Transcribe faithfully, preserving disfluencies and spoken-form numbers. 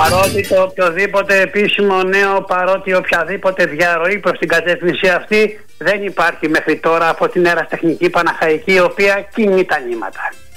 Παρότι το οποιοδήποτε επίσημο νέο, παρότι οποιαδήποτε διαρροή προς την κατεύθυνση αυτή δεν υπάρχει μέχρι τώρα από την Αεραστεχνική Παναχαϊκή, η οποία κινεί τα νήματα.